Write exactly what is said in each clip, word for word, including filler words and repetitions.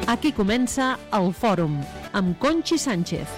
Aquí comença el Fòrum, amb Conxi Sánchez.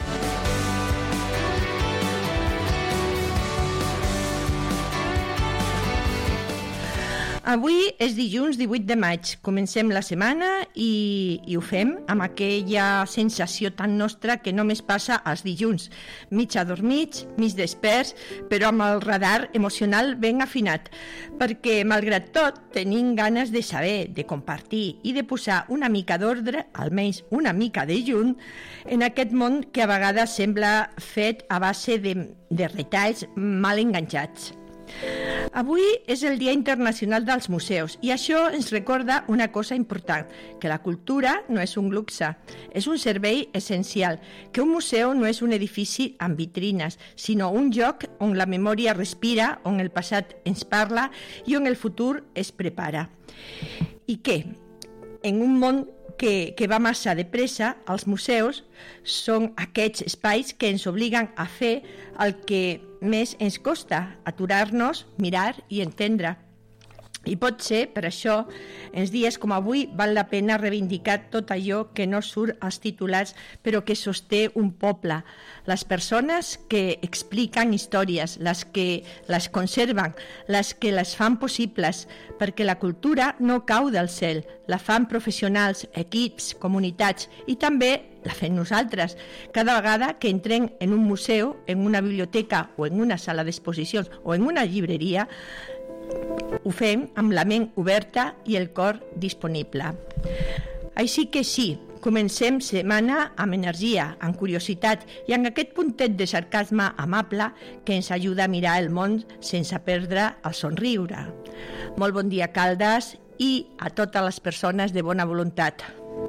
Avui és dilluns divuit de maig, comencem la setmana i, i ho fem amb aquella sensació tan nostra que només passa als dilluns, mig adormits, mig desperts, però amb el radar emocional ben afinat, perquè malgrat tot tenim ganes de saber, de compartir i de posar una mica d'ordre, almenys una mica de llum, en aquest món que a vegades sembla fet a base de, de retalls mal enganxats. Avui és el Dia Internacional dels Museus i això ens recorda una cosa important, que la cultura no és un luxe, és un servei essencial, que un museu no és un edifici amb vitrines, sinó un lloc on la memòria respira, on el passat ens parla i on el futur es prepara. I què? En un món que, que va massa de pressa, els museus són aquests espais que ens obliguen a fer el que més ens costa, aturar-nos, mirar i entendre. I pot ser, per això, en dies com avui val la pena reivindicar tot allò que no surt als titulars però que sosté un poble. Les persones que expliquen històries, les que les conserven, les que les fan possibles, perquè la cultura no cau del cel, la fan professionals, equips, comunitats i també la fem nosaltres. Cada vegada que entrem en un museu, en una biblioteca o en una sala d'exposicions o en una llibreria, ho fem amb la ment oberta i el cor disponible. Així que sí, comencem setmana amb energia, amb curiositat i amb aquest puntet de sarcasme amable que ens ajuda a mirar el món sense perdre el somriure. Molt bon dia, Caldes, i a totes les persones de bona voluntat.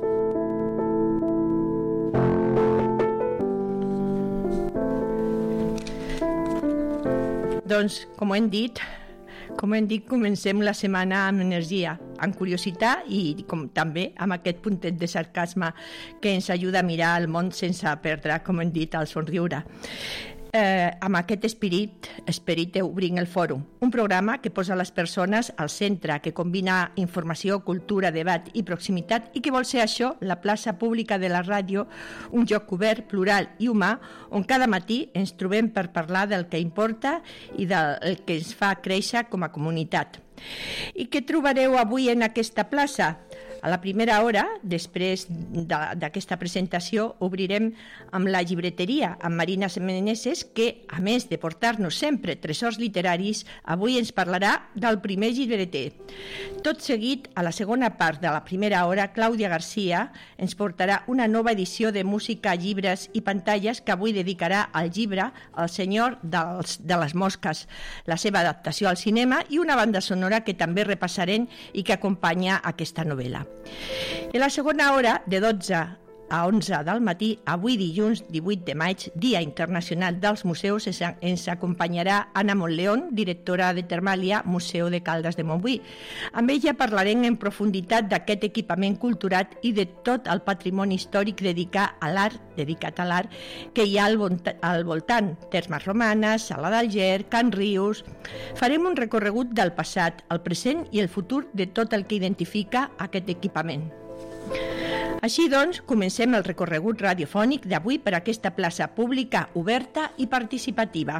Doncs, com hem dit, Com hem dit, comencem la setmana amb energia, amb curiositat i com, també amb aquest puntet de sarcasme que ens ajuda a mirar el món sense perdre, com hem dit, el somriure. Eh, amb aquest esperit, esperit obrim el Fòrum, un programa que posa les persones al centre, que combina informació, cultura, debat i proximitat i que vol ser això, la plaça pública de la ràdio, un lloc obert, plural i humà, on cada matí ens trobem per parlar del que importa i del que ens fa créixer com a comunitat. I què trobareu avui en aquesta plaça? A la primera hora, després d'aquesta presentació, obrirem amb la llibreteria, amb Marina Meneses, que, a més de portar-nos sempre tresors literaris, avui ens parlarà del primer llibreter. Tot seguit, a la segona part de la primera hora, Clàudia Garcia ens portarà una nova edició de música, llibres i pantalles que avui dedicarà al llibre El senyor dels, de les mosques, la seva adaptació al cinema i una banda sonora que també repassarem i que acompanya aquesta novel·la. En la segona hora, de dotze a onze del matí, avui dilluns divuit de maig, Dia Internacional dels Museus, ens acompanyarà Anna Montleón, directora de Termàlia, Museu de Caldes de Montbui. Amb ella parlarem en profunditat d'aquest equipament cultural i de tot el patrimoni històric dedicat a l'art, dedicat a l'art que hi ha al, al voltant, Termes Romanes, Sala d'Alger, Can Rius. Farem un recorregut del passat, el present i el futur de tot el que identifica aquest equipament. Així doncs, comencem el recorregut radiofònic d'avui per aquesta plaça pública oberta i participativa.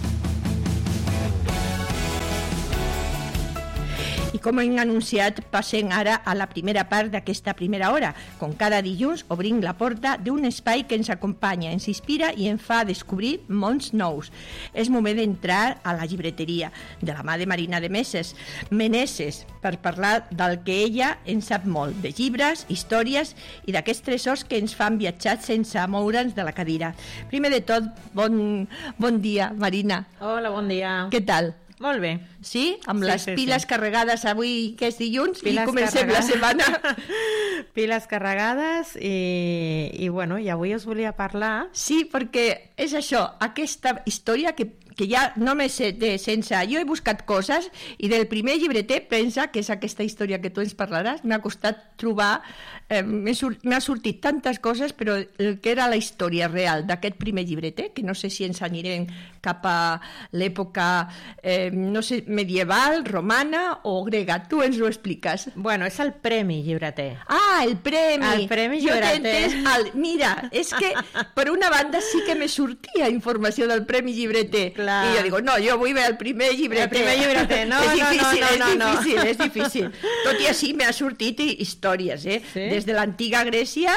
I com hem anunciat, passem ara a la primera part d'aquesta primera hora. Com cada dilluns, obrim la porta d'un espai que ens acompanya, ens inspira i ens fa descobrir mons nous. És moment d'entrar a la llibreteria, de la mà de Marina de Meses, Meneses, per parlar del que ella en sap molt, de llibres, històries i d'aquests tresors que ens fan viatjar sense moure'ns de la cadira. Primer de tot, bon, bon dia, Marina. Hola, bon dia. Què tal? Molt bé. Sí? Amb sí, les sí, piles sí. carregades avui, que és dilluns, piles i comencem carregades. La setmana. Piles carregades i, i, bueno, i avui us volia parlar... Sí, perquè és això, aquesta història que, que ja només de sense... Jo he buscat coses i del primer llibreter, pensa que és aquesta història que tu ens parlaràs, m'ha costat trobar... Eh, m'ha sortit tantes coses, però el que era la història real d'aquest primer llibreter, que no sé si ens anirem cap a l'època, eh, no sé, medieval, romana o grega. Tu ens ho expliques. Bueno, és el Premi Llibreter. Ah, el premi. El Premi jo Llibreter. El... Mira, és que per una banda sí que me sortia informació del Premi Llibreter. Clar. I jo dic, no, jo vull veure el primer llibreter. El primer llibreter, no, és no, difícil, no, no, no, és difícil, no. és difícil. Tot i així m'ha sortit històries, eh? Sí? Des de l'antiga Grècia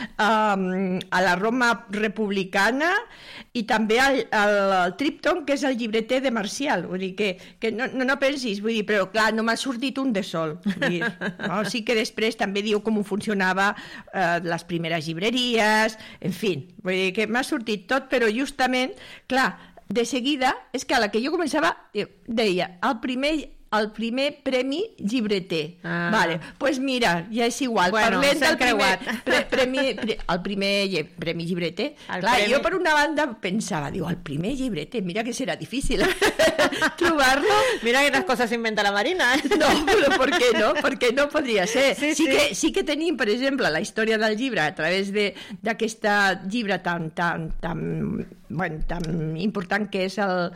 um, a la Roma republicana i també al, al, al Tripton, que és el llibreter de Marcial. Vull dir que, que no, no, no pensis, vull dir, però clar, no m'ha sortit un de sol. Vull dir, no? Sí que després també diu com funcionava eh, les primeres llibreries, en fi, vull dir que m'ha sortit tot, però justament, clar, de seguida, és que a la que jo començava, deia, el primer... el primer premi llibreter. Ah. Vale, pues mira, ja és igual. Bueno, parlem del primer, pre, premi, pre, el primer lle, premi llibreter. El Clar, premi... jo per una banda pensava, diu, el primer llibreter, mira que serà difícil trobar-lo. Mira quines coses inventa la Marina. Eh? No, però per què no? Perquè no podria ser. Sí, sí, sí. Que, sí que tenim, per exemple, la història del llibre a través d'aquest llibre tan, tan, tan, bueno, tan important que és el...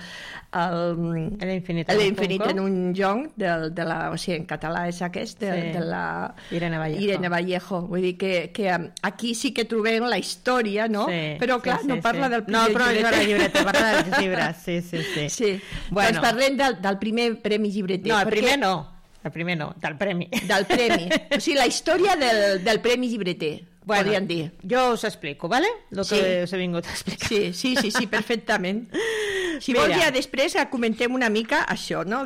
L'infinit en un Young, de, de la, o sigui, en català és aquest, de, sí. de la Irene Vallejo. Irene Vallejo. Vull dir que, que aquí sí que trobem la història, no? Sí, però clar, sí, sí, no parla sí. del primer no, però llibreter. No, llibreter, parla dels llibres, sí, sí, sí. sí. Bueno. Doncs parlem del, del primer premi llibreter. No, el perquè... primer no. El primer no, del premi. Del premi. O sigui, la història del, del premi llibreter. Bueno, podríem dir. Jo us explico, ¿vale? Lo que sí. us he vingut a explicar. Sí, sí, sí, sí, perfectament. Si Mira. vols ja després comentem una mica això, no?,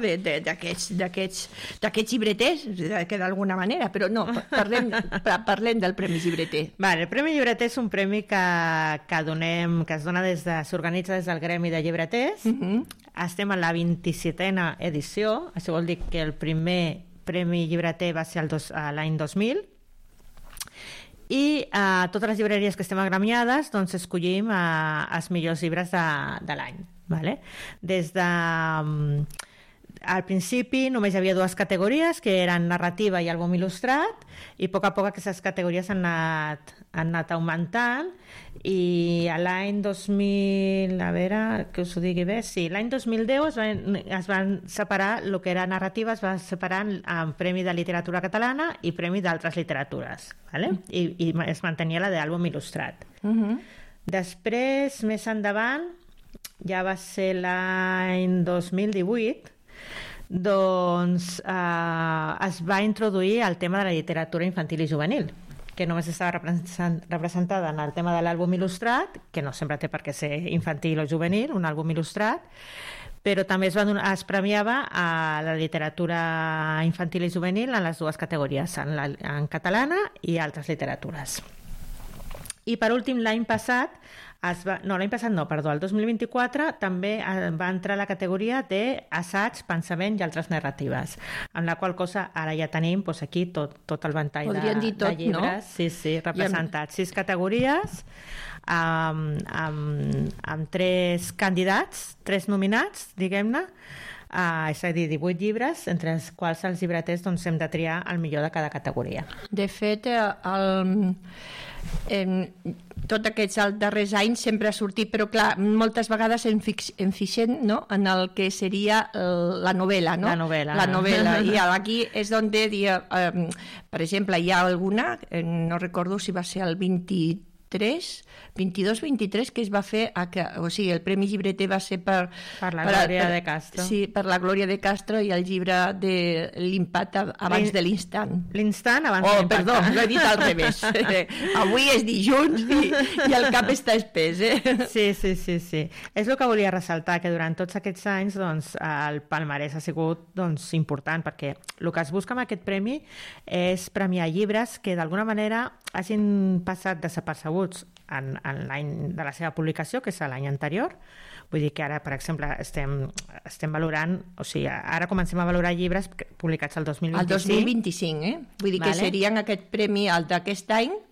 d'aquests llibreters, que d'alguna manera, però no, parlem, parlem del Premi Llibreter. Vale, el Premi Llibreter és un premi que, que donem, que es dona des de, s'organitza des del Gremi de Llibreters. Uh-huh. Estem a la vint-i-setena edició, això vol dir que el primer Premi Llibreter va ser l'any dos mil, i a totes les llibreries que estem agremiades doncs escollim uh, els millors llibres de, de l'any. Vale? Des de... Um, al principi només hi havia dues categories, que eren narrativa i àlbum il·lustrat, i a poc a poc aquestes categories han anat, han anat augmentant, i l'any dos mil... A veure, que us ho digui bé... Sí, l'any dos mil deu es van, es van separar, el que era narrativa es va separar en Premi de Literatura Catalana i Premi d'altres literatures, vale? I, i es mantenia la d'àlbum il·lustrat. Uh-huh. Després, més endavant, ja va ser l'any dos mil divuit, doncs eh, es va introduir el tema de la literatura infantil i juvenil, que només estava representada en el tema de l'àlbum il·lustrat, que no sempre té per què ser infantil o juvenil, un àlbum il·lustrat, però també es, va donar, es premiava a la literatura infantil i juvenil en les dues categories, en, la, en catalana i altres literatures. I per últim, l'any passat, es va, no, l'any passat no, perdó, el dos mil vint-i-quatre també va entrar la categoria d'assaig, pensament i altres narratives, amb la qual cosa ara ja tenim doncs, aquí tot, tot el ventall de, tot, de llibres, no? sí, sí, representats. Sis categories, amb, amb, amb tres candidats, tres nominats, diguem-ne, Uh, és a dir, divuit llibres, entre els quals els llibreters doncs, hem de triar el millor de cada categoria. De fet, el, en, tots aquests darrers anys sempre ha sortit, però clar, moltes vegades en, fix, en fixem, no?, en el que seria la novel·la, no? La novel·la. La novel·la. I aquí és on, dia, eh, per exemple, hi ha alguna, eh, no recordo si va ser el vint-i-tres, vint-i-dos vint-i-tres, que es va fer, a que, o sigui, el Premi Llibreter va ser per... Per la per, Glòria per, de Castro. Sí, per la Glòria de Castro i el llibre de l'Impacte abans de l'instant. L'instant abans oh, de l'impacte. Perdó, l'he dit al revés. Avui és dilluns i, i el cap està espès, eh? Sí, sí, sí, sí. És el que volia ressaltar, que durant tots aquests anys doncs, el palmarès ha sigut doncs, important, perquè el que es busca amb aquest premi és premiar llibres que d'alguna manera hagin passat desapercebuts en, en l'any de la seva publicació, que és l'any anterior. Vull dir que ara, per exemple, estem, estem valorant, o sigui, ara comencem a valorar llibres publicats el dos mil vint-i-cinc. El dos mil vint-i-cinc, eh? Vull dir vale. Que serien aquest premi, el d'aquest any,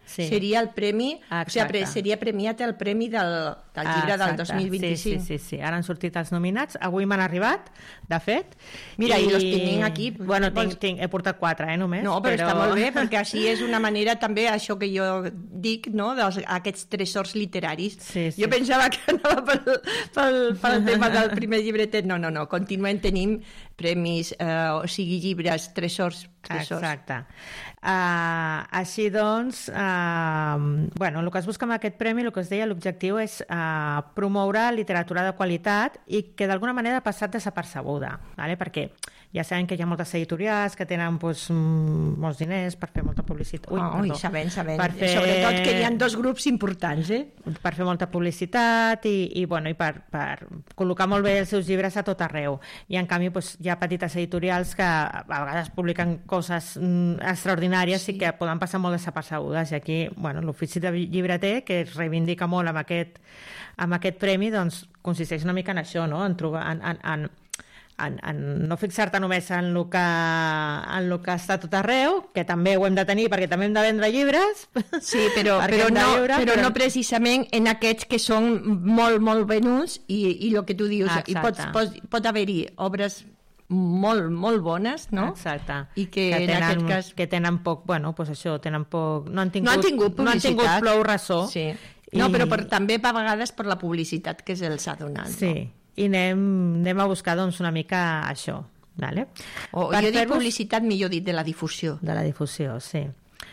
sí. seria el premi, o sigui, seria premiat el premi del, del llibre Exacte. del dos mil vint-i-cinc. Sí, sí, sí, sí, ara han sortit els nominats, avui m'han arribat, de fet. Mira, i, i els tinc aquí. Bueno, tinc, tinc, he portat quatre, eh, només. No, però, però està molt bé, perquè així és una manera també, això que jo dic, no?, dels, aquests tresors literaris. Sí, sí. Jo pensava que anava pel, pel, pel tema del primer llibretet. No, no, no, continuem tenint premis, eh, o sigui, llibres, tresors, tresors. Exacte. Uh, així doncs, uh, bueno, el que es busca amb aquest premi, el que es deia, l'objectiu és uh, promoure literatura de qualitat i que d'alguna manera ha passat desapercebuda, ¿vale? Perquè ja sabem que hi ha moltes editorials que tenen pues, molts diners per fer molta publicitat. Ui, oh, perdó. sabent, sabent. Per fer... Sobretot que hi ha dos grups importants, eh? Per fer molta publicitat i, i, bueno, i per, per col·locar molt bé els seus llibres a tot arreu. I en canvi pues, hi ha petites editorials que a vegades publiquen coses mm, extraordinàries sí. i que poden passar molt desapercebudes. I aquí, bueno, l'ofici de llibreter, que es reivindica molt amb aquest, amb aquest premi, doncs consisteix una mica en això, no? En trobar... En, en, en, En, en no fixar-te només en el, que, en el que està tot arreu, que també ho hem de tenir perquè també hem de vendre llibres. Sí, però, però, no, viure, però, però no precisament en aquests que són molt, molt venuts i, i el que tu dius, i pot, pot, pot haver-hi obres molt, molt bones, no? Exacte. I que, que tenen, en aquest cas... que tenen poc, bueno, pues això, tenen poc... No han tingut, no han tingut publicitat. No han tingut prou ressò. Sí. No, I... però per, també a vegades per la publicitat que se'ls ha donat. Sí. No? I anem, anem a buscar doncs, una mica això. Vale? O, jo dic publicitat, millor dit, de la difusió. De la difusió, sí.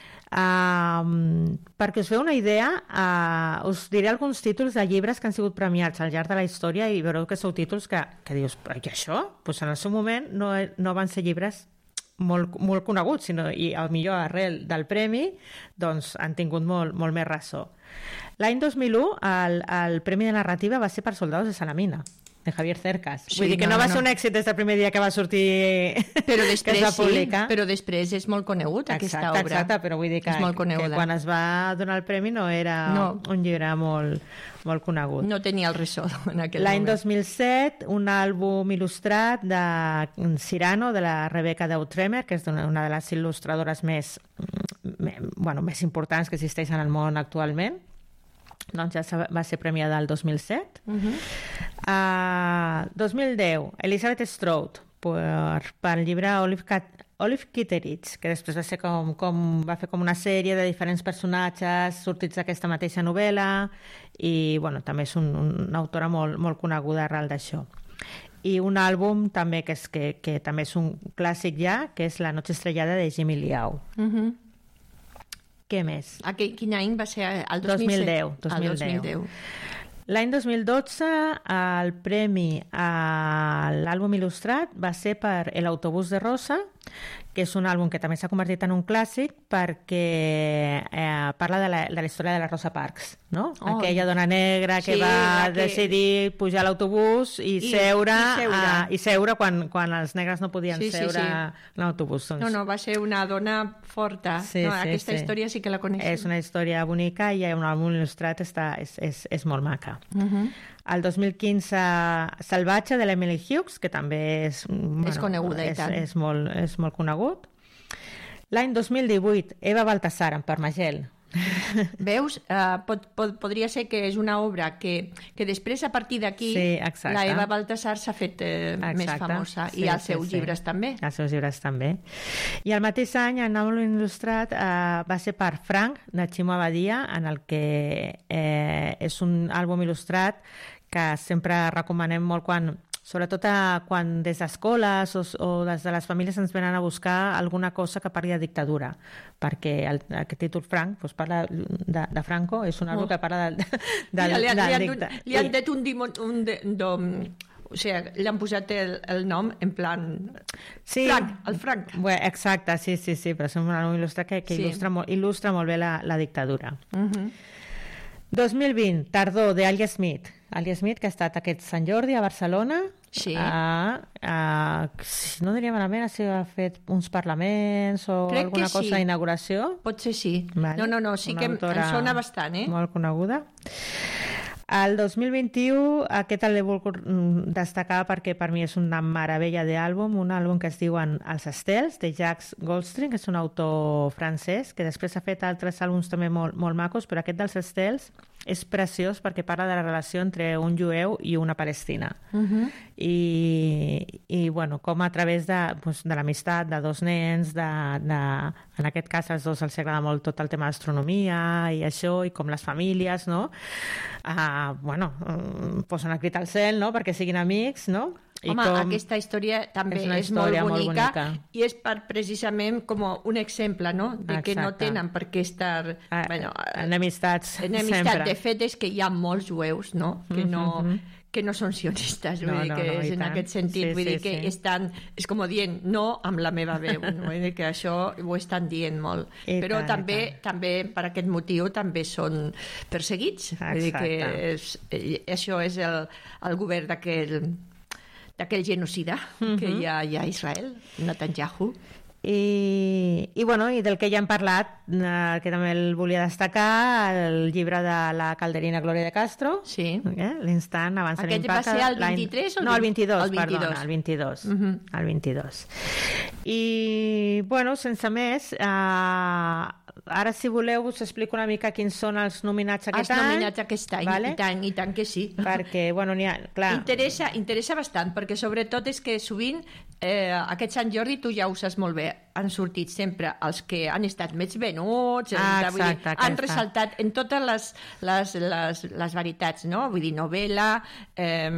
Uh, perquè us feu una idea, uh, us diré alguns títols de llibres que han sigut premiats al llarg de la història i veureu que sou títols que, que dius, però i això? Pues en el seu moment no, no van ser llibres molt, molt coneguts, sinó, i al millor arrel del premi doncs, han tingut molt, molt més ressò. L'any dos mil u el, el Premi de Narrativa va ser per Soldados de Salamina, de Javier Cercas. Sí, vull dir que no, no va ser no. un èxit des del primer dia que va sortir, però després, que es va publicar. Sí, però després és molt conegut, aquesta exacte, obra. Exacte, però vull dir que, que quan es va donar el premi no era no. un llibre molt, molt conegut. No tenia el ressò en aquell L'any moment. dos mil set, un àlbum il·lustrat de Cyrano, de la Rebecca Dautremer, que és una, una de les il·lustradores més, bueno, més importants que existeixen al món actualment. Doncs ja va ser premiada el dos mil set. Uh-huh. uh, dos mil deu, Elizabeth Strout, per, pel llibre Olive, Cat, Olive Kitteridge, que després va, ser com, com, va fer com una sèrie de diferents personatges sortits d'aquesta mateixa novel·la i bueno, també és un, una autora molt, molt coneguda arrel d'això. I un àlbum també que, és, que, que també és un clàssic ja, que és La noche estrellada de Jimmy Liao. Uh-huh. Què més? Aquell, quin any va ser? El dos mil deu. dos mil deu. L'any dos mil dotze el premi a l'àlbum il·lustrat va ser per El autobús de Rosa, que és un àlbum que també s'ha convertit en un clàssic perquè eh, parla de la, de la història de la Rosa Parks, no? Oh. Aquella dona negra que sí, va que... decidir pujar a l'autobús i, I seure, i seure, a, i seure quan, quan els negres no podien sí, seure sí, sí. a l'autobús. Doncs... No, no, va ser una dona forta. Sí, no, sí, aquesta sí. història sí que la coneixem. És una història bonica i un àlbum il·lustrat està, és, és, és molt maca. Uh-huh. El dos mil quinze Salvatge, de l'Emily Hughes, que també és, bueno, és coneguda i és, tant. És molt, és molt conegut. L'any dos mil divuit, Eva Baltasar, en Permagel. Veus? Uh, pot, pot, podria ser que és una obra que, que després, a partir d'aquí, sí, la Eva Baltasar s'ha fet eh, més famosa. Sí, I els seus sí, llibres sí. també. Els seus llibres també. I el mateix any, el àlbum il·lustrat uh, va ser per Frank, de Ximo Abadia, en el que eh, és un àlbum il·lustrat que sempre recomanem molt quan... sobretot a, quan des d'escoles o, o des de les famílies ens venen a buscar alguna cosa que parli de dictadura, perquè el, aquest títol Frank doncs parla de, de Franco, és un àlbum oh. que parla de, de, de, li, de, li, de, li, han, li han dit un, dimon, un de, de, o sigui, li han posat el, el nom en plan sí, Frank, el Frank. Bé, exacte, sí, sí, sí, però és un àlbum il·lustrat que, que sí. il·lustra, molt, il·lustra molt bé la, la dictadura. Uh-huh. dos mil vint, Tardor, de Alia Smith. Alia Smith, que ha estat aquest Sant Jordi a Barcelona. Sí. A, a, si no diria malament, si ha fet uns parlaments o Crec alguna sí. cosa d'inauguració. Pot ser sí. Vale. No, no, no, sí Una que em sona bastant, eh? Molt coneguda. El dos mil vint-i-u aquest el vull destacar perquè per mi és una meravella d'àlbum, un àlbum que es diuen Els estels, de Jacques Goldstream, que és un autor francès, que després ha fet altres àlbums també molt, molt macos, però aquest dels estels és preciós perquè parla de la relació entre un jueu i una palestina. Uh-huh. I, i bueno, com a través de, doncs, de l'amistat de dos nens, de, de, en aquest cas als dos els agrada molt tot el tema d'astronomia i això, i com les famílies, no? Uh, bueno, uh, posen el crit al cel, no?, perquè siguin amics, no? I Home, com... aquesta història també és, és història molt, bonica, molt bonica i és per precisament com un exemple, no?, de que Exacte. no tenen per què estar... Ah, bueno, enemistats, enemistat. sempre. De fet, és que hi ha molts jueus, no?, que no... Mm-hmm. que no són sionistes, vull no, dir no, que no, és en tant. aquest sentit, Sí, vull sí, dir que sí. estan, és com dient no amb la meva veu, no? Vull dir que això ho estan dient molt. I Però tant, també, també per aquest motiu també són perseguits, vull dir que és, això és el, el govern d'aquell d'aquell genocida uh-huh. que hi ha, hi ha a Israel, Netanyahu. I, i, bueno, i del que ja hem parlat, eh, que també el volia destacar, el llibre de la calderina Gloria de Castro, sí. eh? L'instant abans de Aquest l'impacte. va ser el vint-i-tres o el No, el vint-i-dos, el vint-i-dos. perdona, el vint-i-dos. Uh-huh. El vint-i-dos. I, bueno, sense més, eh, ara, si voleu, us explico una mica quins són els nominats aquest els any. Els nominats aquest any, vale? i, tant, i tant que sí. Perquè, bueno, n'hi ha... Clar. Interessa, interessa bastant, perquè sobretot és que sovint eh, aquest Sant Jordi, tu ja ho saps molt bé, han sortit sempre els que han estat més venuts, ah, vull exacte, dir, han ressaltat en totes les, les, les, les varietats, no? Vull dir, novel·la, eh,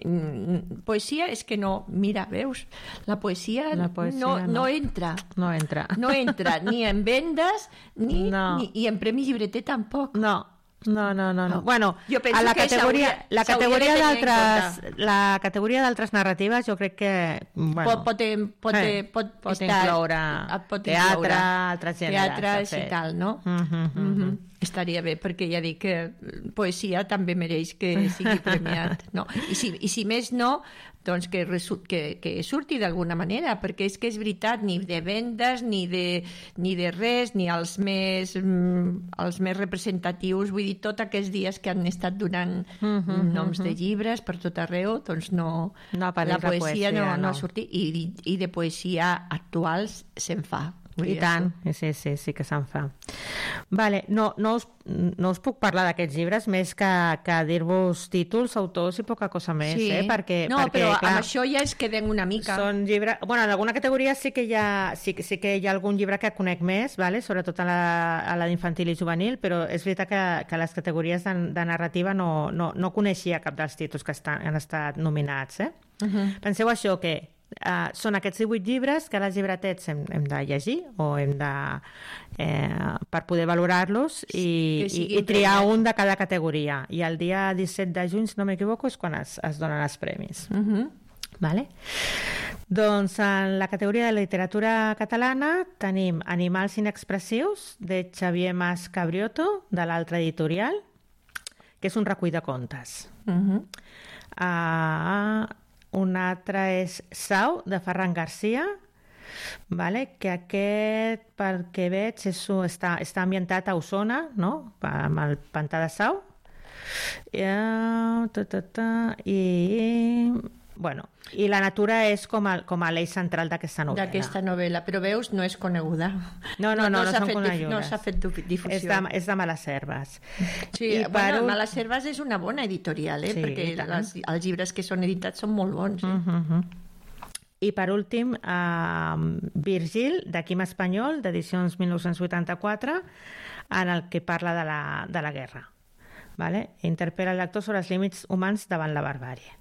poesia, és que no... Mira, veus? La poesia, la poesia no, no. no entra. No entra. No entra ni en vendes, ni, no. ni, i en Premi Llibreter tampoc. No. No, no, no, no. no. Bueno, jo penso a la que categoria, la categoria d'altres, la categoria d'altres narratives, jo crec que bueno, pot, pot, pot, eh, pot, pot estar, incloure pot teatre, incloure altres gèneres. Teatres i tal, no? Uh -huh, uh -huh. Mm-hmm. Estaria bé, perquè ja dic que poesia també mereix que sigui premiat. No? I, si, I si més no, doncs que, que, que surti d'alguna manera, perquè és que és veritat, ni de vendes, ni de, ni de res, ni els més, els més representatius, vull dir, tots aquests dies que han estat donant uh -huh, noms uh -huh. de llibres per tot arreu, doncs no, no la poesia, poesia no, no. no ha sortit, i, i de poesia actuals se'n fa. I tant, sí, sí, sí que se'n fa. Vale, no, no, us, no us puc parlar d'aquests llibres més que, que dir-vos títols, autors i poca cosa més, sí. eh? Perquè, no, perquè, però clar, amb això ja ens quedem una mica. Són llibres... Bueno, en alguna categoria sí que hi ha, sí, sí que hi ha algun llibre que conec més, vale? Sobretot a la, a la d'infantil i juvenil, però és veritat que, que les categories de, de narrativa no, no, no coneixia cap dels títols que estan, han estat nominats, eh? Uh-huh. Penseu això, que Uh, són aquests divuit llibres que les llibretets hem, hem de llegir o hem de eh, per poder valorar-los i, i, i triar premiat. Un de cada categoria, i el dia disset de juny, si no m'equivoco, és quan es, es donen els premis. Uh-huh. Vale? Doncs en la categoria de literatura catalana tenim Animals inexpressius, de Xavier Mas Cabrioto, de l'Altra Editorial, que és un recull de contes. Uh-huh. uh, Un altre és Sau, de Ferran Garcia, vale? Que aquest, pel que veig, és, està, està ambientat a Osona, no? Amb el pantà de Sau. I, ta, ta, ta, i, bueno, i la natura és com a, com a l'eix central d'aquesta novel·la. D'aquesta novel·la, però veus, no és coneguda. No, no, no, no, no són conegudes. No s'ha fet difusió. És de, és de Malaservas. Sí, I bueno, un... Malaservas és una bona editorial, eh? Sí, perquè les, els llibres que són editats són molt bons. Eh? Uh -huh. I per últim, uh, Virgil, de Quim Espanyol, d'edicions mil nou-cents vuitanta-quatre, en el que parla de la, de la guerra. Vale? Interpel·la el lector sobre els límits humans davant la barbàrie.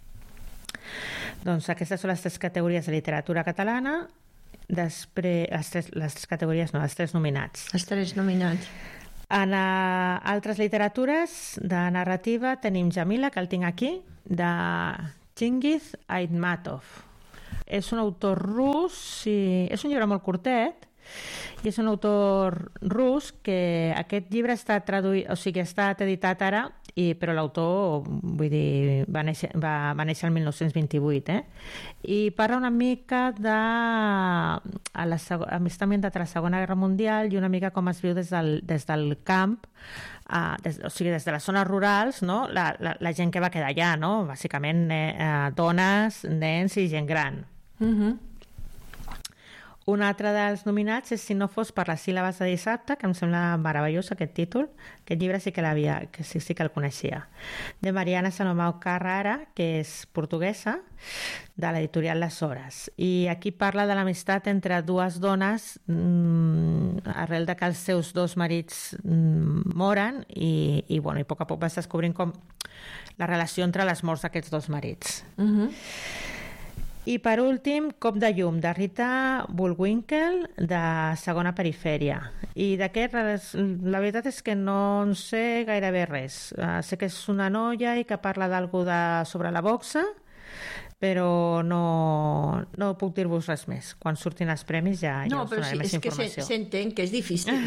Doncs aquestes són les tres categories de literatura catalana. Després, les tres, les tres categories, no, els tres nominats. Els tres nominats. En uh, altres literatures de narrativa tenim Jamila, que el tinc aquí, de Chingiz Aitmatov. És un autor rus i és un llibre molt curtet, i és un autor rus que aquest llibre està traduït, o sigui, ha estat editat ara, i, però l'autor, vull dir, va néixer, va, va néixer el mil nou-cents vint-i-vuit, eh? I parla una mica de a la, a més també de la Segona Guerra Mundial i una mica com es viu des del, des del camp, uh, des, o sigui, des de les zones rurals, no? la, la, la gent que va quedar allà, no? Bàsicament eh, dones, nens i gent gran. Mhm. Un altre dels nominats és Si no fos per les síl·labes de dissabte, que em sembla meravellós aquest títol. Aquest llibre sí que l'havia, que sí, sí que el coneixia. De Mariana Salomão Carrara, que és portuguesa, de l'editorial Les Hores. I aquí parla de l'amistat entre dues dones mmm, arrel de que els seus dos marits mmm, moren i, i, bueno, i a poc a poc vas descobrint com la relació entre les morts d'aquests dos marits. Mhm. I per últim, Cop de llum, de Rita Bullwinkle, de Segona Perifèria. I d'aquest, la veritat és que no en sé gairebé res. Uh, sé que és una noia i que parla d'algú de, sobre la boxa, però no, no puc dir-vos res més. Quan surtin els premis ja, no, ja us donaré sí, més informació. No, però és que s'entén que és difícil.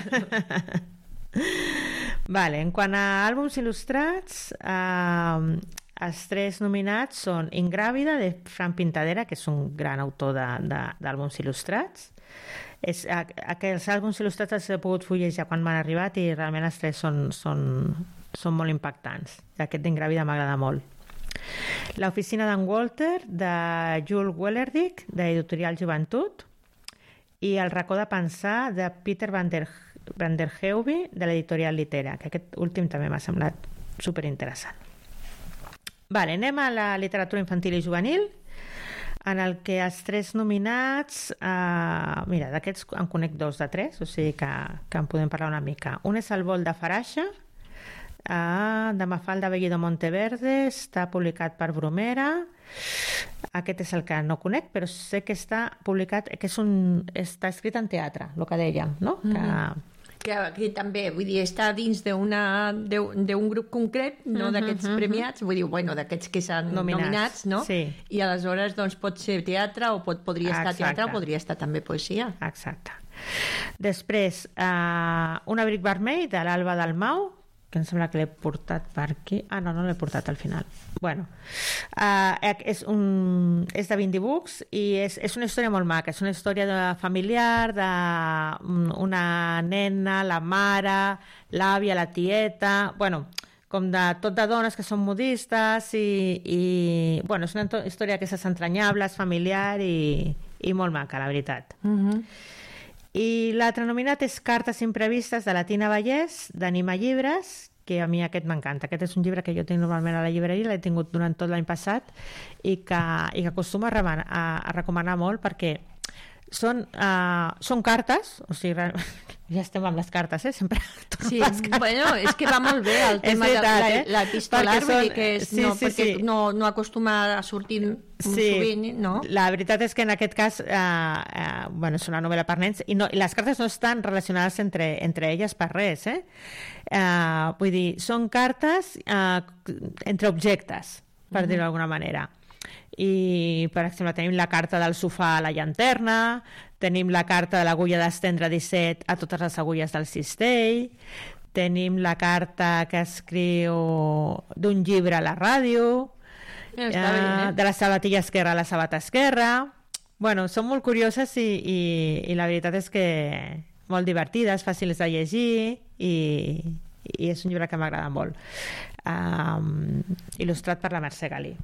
Vale, en quant a àlbums il·lustrats, eh, els tres nominats són Ingràvida, de Fran Pintadera, que és un gran autor d'àlbums il·lustrats. És, a, aquells àlbums il·lustrats els he pogut fullejar quan m'han arribat i realment els tres són, són, són molt impactants. Aquest d'Ingràvida m'agrada molt. L'oficina d'en Walter, de Jules Wellerdick, d'Editorial Joventut, i El racó de pensar, de Peter van der, van der Heuvi, de l'editorial Litera, que aquest últim també m'ha semblat superinteressant. Vale, anem a la literatura infantil i juvenil, en el que els tres nominats, eh, mira, d'aquests en conec dos de tres, o sigui que, que en podem parlar una mica. Un és El vol de Faraxa, eh, de Mafalda Bellido Monteverde, està publicat per Bromera. Aquest és el que no conec, però sé que està publicat, que és un, està escrit en teatre, el que dèiem, no? Mm-hmm. Que que, que també, vull dir, està dins d'un grup concret, no Mm-hmm, d'aquests mm-hmm. premiats, vull dir, bueno, d'aquests que s'han Nominats, nominats, no? sí. I aleshores doncs pot ser teatre o pot, podria estar Exacte. teatre o podria estar també poesia. Exacte. Després, eh, Un abric vermell, de l'Alba Dalmau, que em sembla que l'he portat per aquí. Ah, no, no l'he portat al final. Bueno, uh, és, un, és de Bindi Books i és, és una història molt maca. És una història de familiar, d'una nena, la mare, l'àvia, la tieta... Bueno, com de tot de dones que són modistes i, i bueno, és una història que és entranyable, és familiar i, i molt maca, la veritat. Mhm. I l'altre nominat és Cartes imprevistes, de la Tina Vallès, d'Anima Llibres, que a mi aquest m'encanta. Aquest és un llibre que jo tinc normalment a la llibreria, l'he tingut durant tot l'any passat i que, i que acostumo a, reman, a, a recomanar molt perquè són, uh, són cartes, o sigui, ja estem amb les cartes, eh? Sempre sí, les cartes. Bueno, és que va molt bé el tema veritat, de eh? l'epistolar, són... vull dir que és, sí, no, sí, perquè sí. no, no acostuma a sortir Sí, sovint, no? La veritat és que en aquest cas eh, eh, bueno, és una novel·la per nens i, no, i les cartes no estan relacionades entre, entre elles per res, eh? Eh, vull dir, són cartes eh, entre objectes, per uh-huh. dir-ho d'alguna manera. I, per exemple, tenim la carta del sofà a la llanterna, tenim la carta de l'agulla d'estendre disset a totes les agulles del cistell, tenim la carta que escriu d'un llibre a la ràdio, Ja està bé, eh? de la sabatilla esquerra a la sabata esquerra. Bueno, són molt curioses i, i, i la veritat és que molt divertides, fàcils de llegir i, i és un llibre que m'agrada molt. Um, il·lustrat per la Mercè Galí.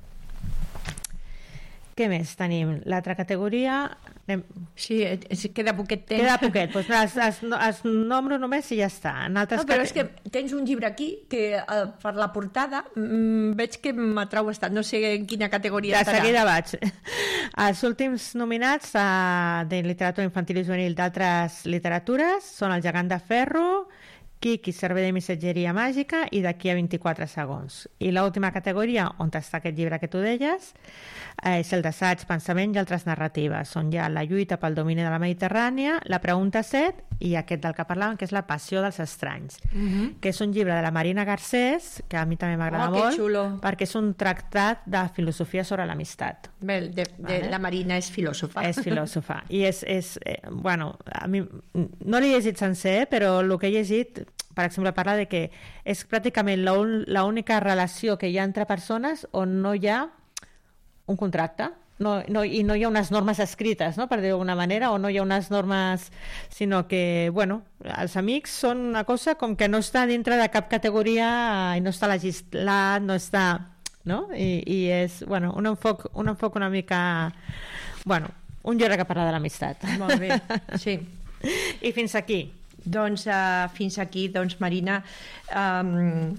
Què més tenim? L'altra categoria... Anem... Sí, es queda poquet temps. Queda poquet, doncs es, es, es nombro només i ja està. En altres no, però cate... és que tens un llibre aquí que eh, per la portada mm, veig que m'atrau bastant, no sé en quina categoria de estarà. De seguida vaig. Els últims nominats uh, de literatura infantil i juvenil d'altres literatures són El gegant de ferro Kiki, servei de missatgeria màgica i d'aquí a vint-i-quatre segons. I l'última categoria, on està aquest llibre que tu deies, és el d'assaig, pensament i altres narratives. Són ja la lluita pel domini de la Mediterrània, la pregunta set i aquest del que parlàvem, que és la passió dels estranys, uh-huh. que és un llibre de la Marina Garcés, que a mi també m'agrada oh, molt, xulo. perquè és un tractat de filosofia sobre l'amistat. Bé, de, de, vale. La Marina és filòsofa. És filòsofa. I és, és eh, bueno, a mi no l'he llegit sencer, però el que he llegit, per exemple, parla de que és pràcticament l'única relació que hi ha entre persones on no hi ha un contracte, no, no, i no hi ha unes normes escrites, no? Per dir d'alguna manera, o no hi ha unes normes, sinó que, bueno, els amics són una cosa com que no està dintre de cap categoria i no està legislat, no està... no? I, i és, bueno, un enfoc, un enfoc una mica... Bueno, un llibre que parla de l'amistat. Molt bé, sí. I fins aquí. Doncs uh, fins aquí, doncs Marina, um,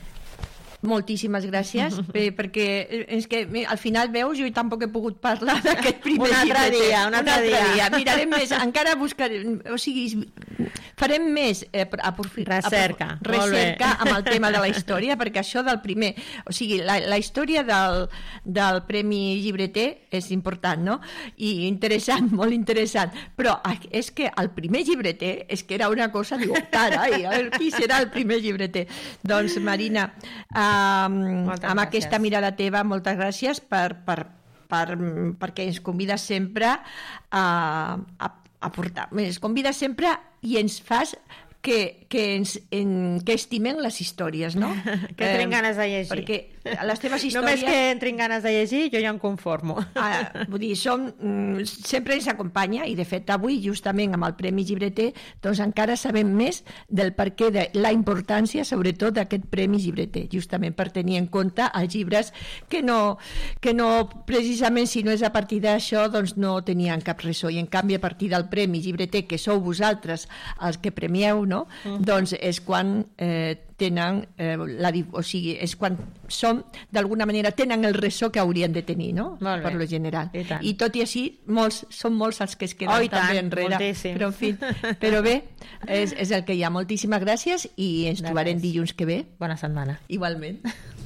moltíssimes gràcies, bé, perquè és que al final veus, jo tampoc he pogut parlar d'aquest primer un altre llibre. dia, un altre, un altre dia. dia. Mirarem més, encara buscarem, o sigui, farem més eh, recerca, a, recerca amb el tema de la història, perquè això del primer, o sigui, la, la història del, del Premi Llibreter és important, no? I interessant, molt interessant, però és que el primer llibreter és que era una cosa, diu, carai, a veure, qui serà el primer llibreter? Doncs Marina, eh, amb gràcies. Aquesta mirada teva, moltes gràcies per, per, per, perquè ens convides sempre a, a, a portar, ens convides sempre i ens fas que, que, ens, en, que estimem les històries, no? Que eh, tinc ganes de llegir. Perquè les teves històries... Només que en tinc ganes de llegir, jo ja em conformo. Ah, vull dir, som, sempre ens acompanya, i de fet avui, justament amb el Premi Llibreter, doncs encara sabem més del perquè de la importància, sobretot, d'aquest Premi Llibreter, justament per tenir en compte els llibres que no, que no precisament, si no és a partir d'això, doncs no tenien cap ressò. I en canvi, a partir del Premi Llibreter, que sou vosaltres els que premieu, no? Uh-huh. Doncs és quan eh, tenen eh, la, o sigui, és quan som, d'alguna manera, tenen el ressò que haurien de tenir, no? Per lo general. I, I tot i així, molts, són molts els que es queden oh, també tant, enrere. Moltíssim. Però, en fi, però bé, és, és el que hi ha. Moltíssimes gràcies i ens de trobarem res. Dilluns que ve. Bona setmana. Igualment.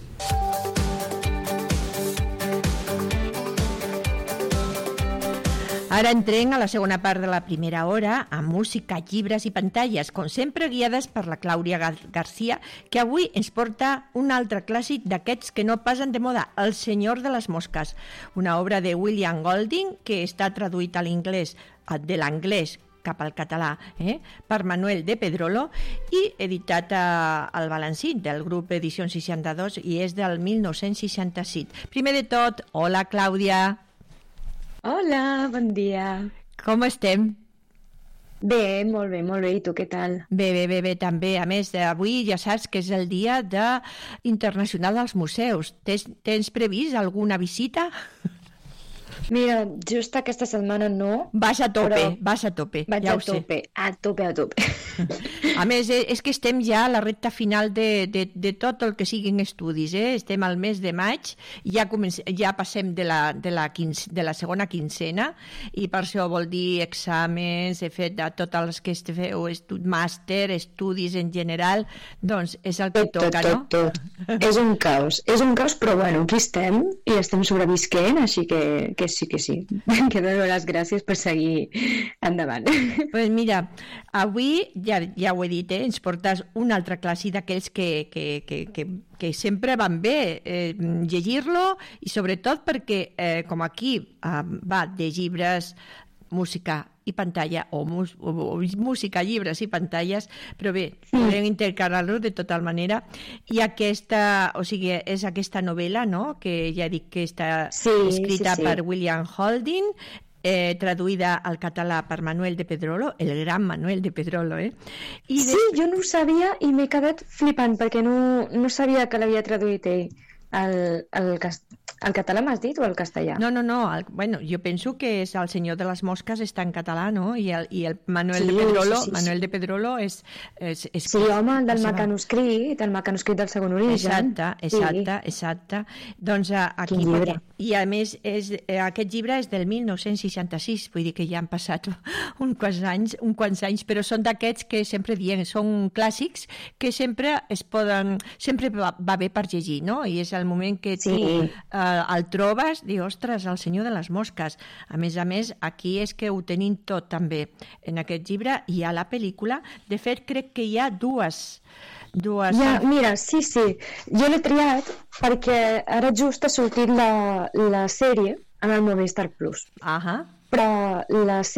Ara entrem a la segona part de la primera hora amb música, llibres i pantalles, com sempre guiades per la Clàudia Gar- Garcia, que avui ens porta un altre clàssic d'aquests que no passen de moda, El senyor de les mosques, una obra de William Golding que està traduït a l'inglès, de l'anglès cap al català, eh? per Manuel de Pedrolo i editat a, al Valencí del grup Edicions seixanta-dos i és del mil nou-cents seixanta-set. Primer de tot, hola Clàudia. Hola, bon dia. Com estem? Bé, molt bé, molt bé. I tu què tal? Bé, bé, bé, bé, també. A més, avui ja saps que és el dia de... internacional dels museus. Tens, tens previst alguna visita? Mira, just aquesta setmana no. Vas a tope, però... vas a tope. Vaig ja a tope, a tope, a tope. A més, és que estem ja a la recta final de, de, de tot el que siguin estudis, eh? Estem al mes de maig, ja, comencem, ja passem de la, de, la quince, de la segona quincena i per això vol dir exàmens, he fet de tots els que feu estud, màster, estudis en general, doncs és el que tot, toca, tot, no? Tot, tot. És un caos, és un caos, però bueno, aquí estem i estem sobrevisquent, així que, que sí que sí. Que dono les gràcies per seguir endavant. Doncs pues mira, avui, ja, ja ho he dit, eh, ens portes un altre clàssic d'aquells que, que, que, que, que sempre van bé eh, llegir-lo i sobretot perquè, eh, com aquí eh, va de llibres, música i pantalla, o, mus, o, o música, llibres i pantalles, però bé, podem intercalar-lo de tota manera. I aquesta, o sigui, és aquesta novel·la, no?, que ja dic que està sí, escrita sí, sí. per William Golding, eh, traduïda al català per Manuel de Pedrolo, el gran Manuel de Pedrolo, eh? I sí, des... jo no ho sabia i m'he quedat flipant, perquè no, no sabia que l'havia traduït ell. El, el, El català m'has dit o el castellà? No, no, no, el, bueno, jo penso que és El senyor de les mosques està en català, no? I el, i el Manuel Sí, de Pedrolo, sí, sí, sí. Manuel de Pedrolo és... és, és Sí, home, el del la seva- mecanoscrit, el mecanoscrit del segon origen. Exacte, exacte, exacte. Doncs eh, aquí... Quin llibre. I a més, és, eh, aquest llibre és del mil nou-cents seixanta-sis, vull dir que ja han passat un quants anys, un quants anys, però són d'aquests que sempre diem, són clàssics que sempre es poden... Sempre va, va bé per llegir, no? I és el moment que tu Sí. eh, el trobes, dius, ostres, el senyor de les mosques. A més a més, aquí és que ho tenim tot també en aquest llibre i a la pel·lícula. De fet, crec que hi ha dues... dues... Ja, mira, sí, sí. Jo l'he triat perquè ara just ha sortit la, la sèrie en el Movistar Plus. Ahà. Però la